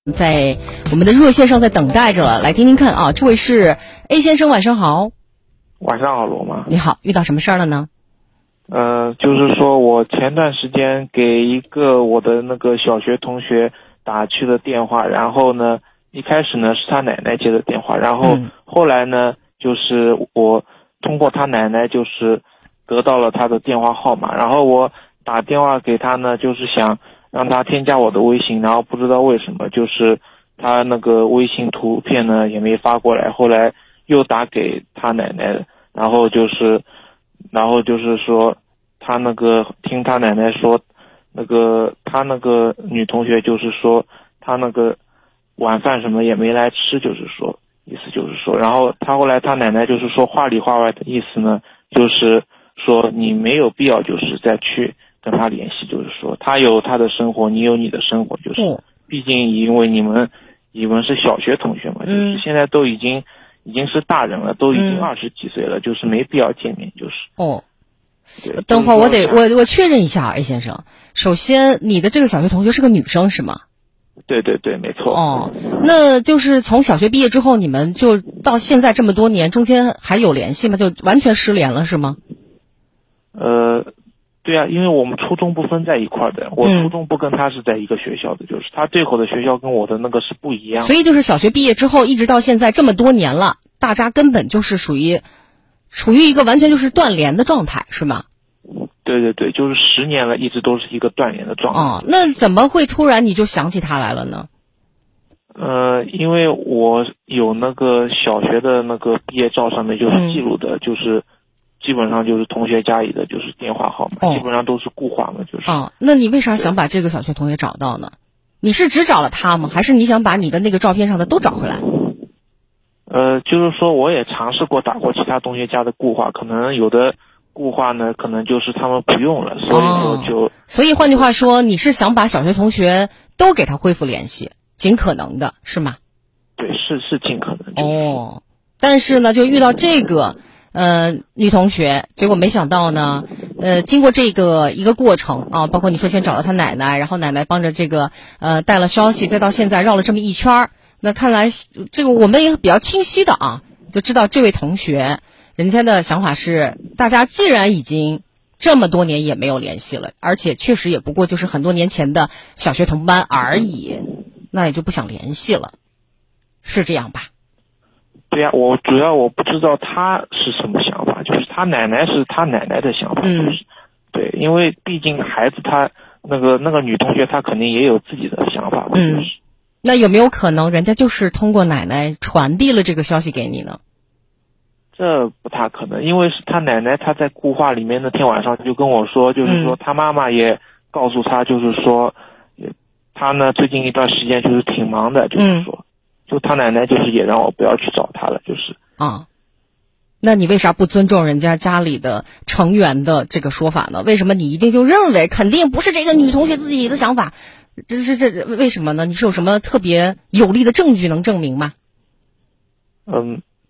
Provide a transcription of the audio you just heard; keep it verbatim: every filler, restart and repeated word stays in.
在我们的热线上在等待着了，来听听看啊。这位是 A 先生，晚上好。 晚上好，罗妈。 你好，遇到什么事儿了呢？ 呃，就是说我前段时间给一个我的那个小学同学打去了电话，然后呢，一开始呢是他奶奶接的电话，然后后来呢，就是我通过他奶奶就是得到了他的电话号码，然后我打电话给他呢，就是想让他添加我的微信，然后不知道为什么，就是他那个微信图片呢也没发过来，后来又打给他奶奶，然后就是然后就是说他那个听他奶奶说，那个他那个女同学就是说他那个晚饭什么也没来吃，就是说意思就是说，然后他后来他奶奶就是说话里话外的意思呢，就是说你没有必要就是再去跟他联系，就是说他有他的生活，你有你的生活，就是毕竟因为你们你们是小学同学嘛，就是现在都已经已经是大人了，都已经二十几岁了，就是没必要见面，就是哦。等会儿我得我我确认一下 A 先生，首先你的这个小学同学是个女生是吗？ 对对对，没错。 哦，那就是从小学毕业之后，你们就到现在这么多年，中间还有联系吗？就完全失联了是吗？ 呃，对啊，因为我们初中不分在一块的，我初中不跟他是在一个学校的，就是他对口的学校跟我的那个是不一样的。 所以就是小学毕业之后，一直到现在这么多年了，大家根本就是属于处于一个完全就是断联的状态，是吗？ 对对对，就是十年了，一直都是一个断联的状态。 哦，那怎么会突然你就想起他来了呢？ 呃，因为我有那个小学的那个毕业照上面就是记录的，嗯、就是基本上就是同学家里的就是电话号码，哦、基本上都是固话嘛，就是。 哦，那你为啥想把这个小学同学找到呢？你是只找了他吗？还是你想把你的那个照片上的都找回来？ 呃，就是说我也尝试过打过其他同学家的固话，可能有的固话呢，可能就是他们不用了，所以说就、哦、 所以换句话说，你是想把小学同学都给他恢复联系，尽可能的是吗？ 对，是是尽可能、就是。 哦，但是呢，就遇到这个呃女同学，结果没想到呢，呃，经过这个一个过程啊，包括你说先找到她奶奶，然后奶奶帮着这个呃带了消息，再到现在绕了这么一圈儿，那看来这个我们也比较清晰的啊，就知道这位同学。人家的想法是，大家既然已经这么多年也没有联系了，而且确实也不过就是很多年前的小学同班而已，那也就不想联系了，是这样吧？ 对呀、啊，我主要我不知道他是什么想法，就是他奶奶是他奶奶的想法，就是、嗯、对，因为毕竟孩子他那个那个女同学她肯定也有自己的想法， 嗯， 就是、 那有没有可能人家就是通过奶奶传递了这个消息给你呢？ 这不太可能，因为是他奶奶，他在固话里面那天晚上就跟我说，就是说他妈妈也告诉他，就是说，他呢最近一段时间就是挺忙的，就是说，就他奶奶就是也让我不要去找他了，就是啊。那你为啥不尊重人家家里的成员的这个说法呢？为什么你一定就认为肯定不是这个女同学自己的想法？这这这为什么呢？你是有什么特别有力的证据能证明吗？ 嗯。